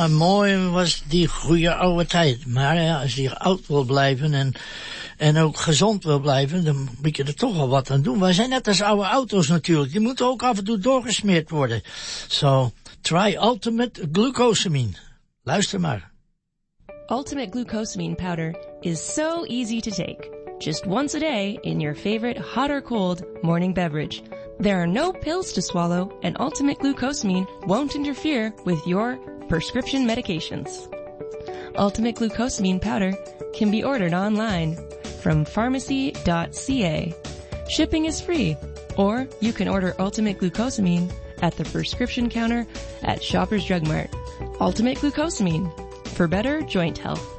Ja, mooi was die goede oude tijd. Maar ja, als je oud wil blijven en ook gezond wil blijven, dan moet je er toch wel wat aan doen. Wij zijn net als oude auto's natuurlijk. Die moeten ook af en toe doorgesmeerd worden. So, try Ultimate Glucosamine. Luister maar. Ultimate Glucosamine powder is so easy to take. Just once a day in your favorite hot or cold morning beverage. There are no pills to swallow, and Ultimate Glucosamine won't interfere with your prescription medications. Ultimate Glucosamine powder can be ordered online from pharmacy.ca. Shipping is free, or you can order Ultimate Glucosamine at the prescription counter at Shoppers Drug Mart. Ultimate Glucosamine, for better joint health.